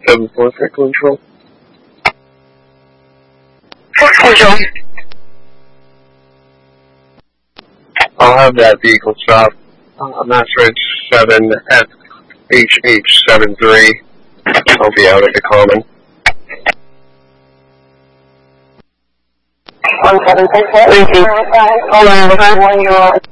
743 control. Control. I'll have that vehicle stop. Mass Ridge 7FHH73. I'll be out at the Common. 1764. Thank you. Hold on, 1, you're